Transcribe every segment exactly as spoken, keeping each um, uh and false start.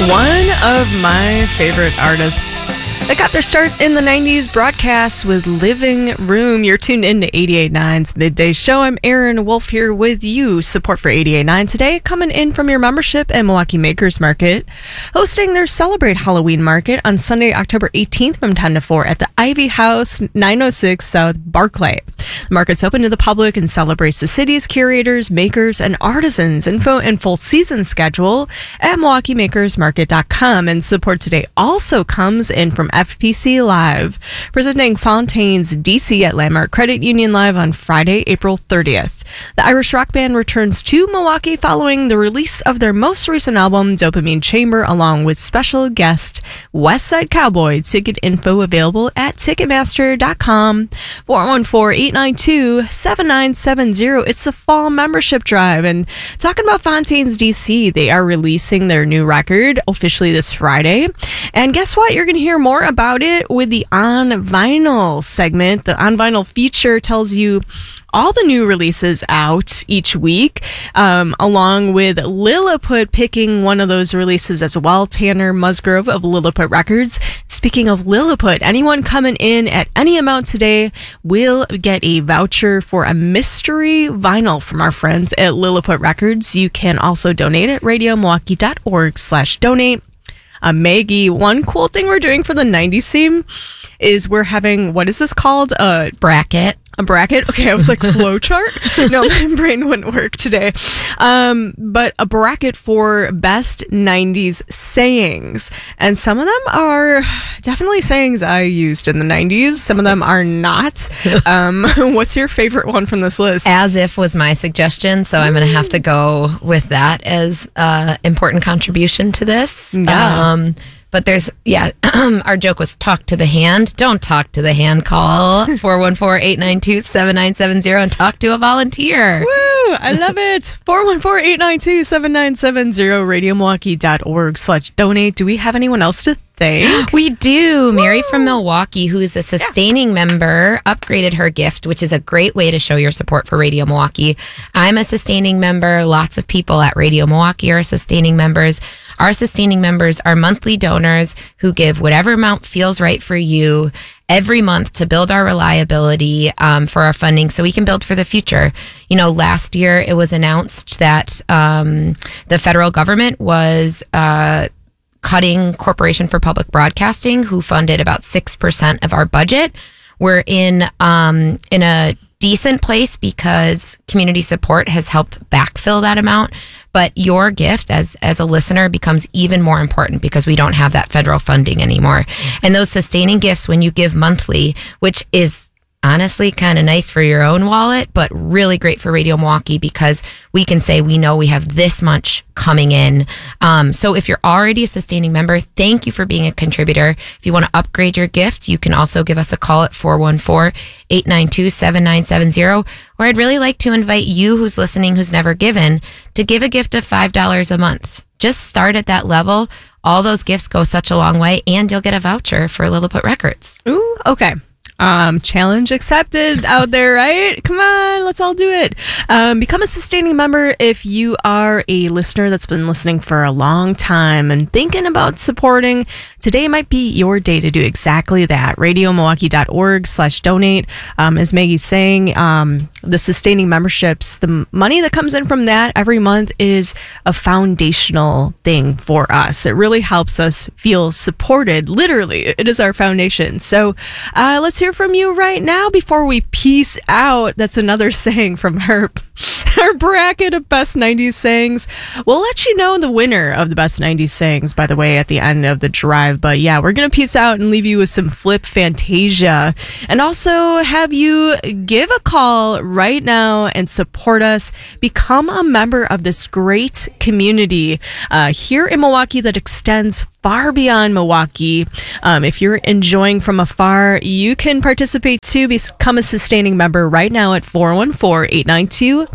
One of my favorite artists that got their start in the nineties broadcasts with Living Room. You're tuned in to eighty-eight point nine's Midday Show. I'm Erin Wolf here with you. Support for eighty-eight point nine today coming in from your membership at Milwaukee Makers Market, hosting their Celebrate Halloween Market on Sunday, October eighteenth from ten to four at the Ivy House, nine oh six South Barclay. The market's open to the public and celebrates the city's curators, makers, and artisans. Info and full season schedule at milwaukee makers market dot com. And support today also comes in from F P C Live, presenting Fontaine's D C at Landmark Credit Union Live on Friday, April thirtieth. The Irish rock band returns to Milwaukee following the release of their most recent album, Dopamine Chamber, along with special guest West Side Cowboy. Ticket info available at ticketmaster dot com. four one four, eight nine two, seven nine seven zero. It's the fall membership drive. And talking about Fontaine's D C, they are releasing their new record officially this Friday. And guess what? You're going to hear more about it with the On Vinyl segment. The On Vinyl feature tells you all the new releases out each week, um, along with Lilliput picking one of those releases as well. Tanner Musgrove of Lilliput Records. Speaking of Lilliput, anyone coming in at any amount today will get a voucher for a mystery vinyl from our friends at Lilliput Records. You can also donate at radio milwaukee dot org slash donate. Uh, Maggie, one cool thing we're doing for the nineties theme is we're having, what is this called? A bracket. A bracket? Okay, I was like, flow chart? No, my brain wouldn't work today. Um, but a bracket for best nineties sayings. And some of them are definitely sayings I used in the nineties. Some of them are not. Um, what's your favorite one from this list? As if was my suggestion, so I'm going to have to go with that as an important contribution to this. Yeah. Um, But there's, yeah, our joke was talk to the hand. Don't talk to the hand. Call four one four, eight nine two, seven nine seven zero and talk to a volunteer. Woo! I love it. four one four, eight nine two, seven nine seven zero, radio milwaukee dot org slash donate. Do we have anyone else to thank? We do. Mary from Milwaukee, who is a sustaining yeah. member, upgraded her gift, which is a great way to show your support for Radio Milwaukee. I'm a sustaining member. Lots of people at Radio Milwaukee are sustaining members. Our sustaining members are monthly donors who give whatever amount feels right for you every month to build our reliability um, for our funding so we can build for the future. You know, last year it was announced that um, the federal government was uh, cutting Corporation for Public Broadcasting, who funded about six percent of our budget. We're in um, in a decent place because community support has helped backfill that amount. But your gift as as a listener becomes even more important because we don't have that federal funding anymore. And those sustaining gifts, when you give monthly, which is honestly kind of nice for your own wallet, but really great for Radio Milwaukee because we can say we know we have this much coming in. Um, so if you're already a sustaining member, thank you for being a contributor. If you want to upgrade your gift, you can also give us a call at four one four, eight nine two, seven nine seven zero. Or I'd really like to invite you who's listening who's never given to give a gift of five dollars a month. Just start at that level. All those gifts go such a long way, and you'll get a voucher for Lilliput Records. Ooh, okay. Um, challenge accepted out there, right? Come on, let's all do it. Um, become a sustaining member if you are a listener that's been listening for a long time and thinking about supporting. Today might be your day to do exactly that. radio milwaukee dot org slash donate. Um, as Maggie's saying, um, the sustaining memberships, the money that comes in from that every month is a foundational thing for us. It really helps us feel supported. Literally, it is our foundation. So uh, let's hear from you right now before we peace out. That's another saying from her, her bracket of best nineties sayings. We'll let you know the winner of the best nineties sayings, by the way, at the end of the drive. But yeah, we're going to peace out and leave you with some Flip Fantasia and also have you give a call right now and support us. Become a member of this great community uh, here in Milwaukee that extends far beyond Milwaukee. Um, if you're enjoying from afar, you can participate too. Become a sustaining member right now at four one four, eight nine two,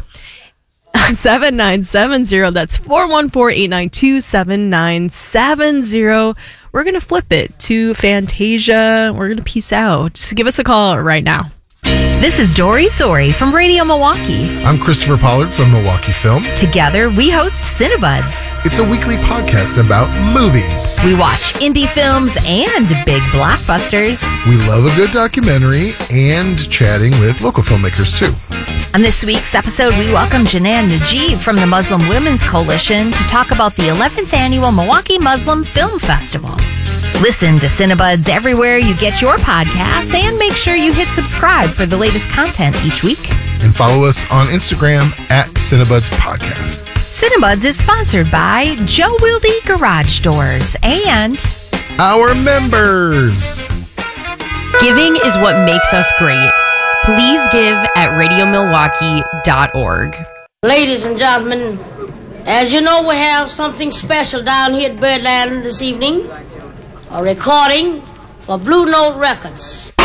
seven nine seven zero. That's four one four, eight nine two, seven nine seven zero. We're going to flip it to Fantasia. We're going to peace out. Give us a call right now. This is Dory Sori from Radio Milwaukee. I'm Christopher Pollard from Milwaukee Film. Together, we host Cinebuds. It's a weekly podcast about movies. We watch indie films and big blockbusters. We love a good documentary and chatting with local filmmakers, too. On this week's episode, we welcome Janan Najib from the Muslim Women's Coalition to talk about the eleventh Annual Milwaukee Muslim Film Festival. Listen to Cinebuds everywhere you get your podcasts and make sure you hit subscribe for the latest content each week. And follow us on Instagram at Cinebuds Podcast. Cinebuds is sponsored by Joe Wilde Garage Doors and our members. Giving is what makes us great. Please give at radio milwaukee dot org. Ladies and gentlemen, as you know, we have something special down here at Birdland this evening. A recording for Blue Note Records.